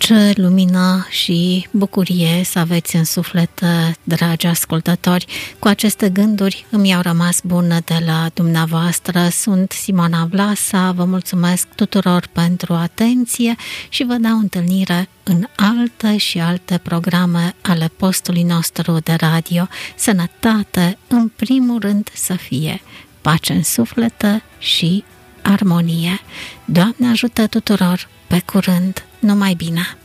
Ce lumină și bucurie să aveți în suflet, dragi ascultători. Cu aceste gânduri îmi au rămas bună de la dumneavoastră. Sunt Simona Vlasa, vă mulțumesc tuturor pentru atenție și vă dau întâlnire în alte și alte programe ale postului nostru de radio. Sănătate, în primul rând, să fie pace în suflete și armonie. Doamne ajută tuturor, pe curând, numai bine!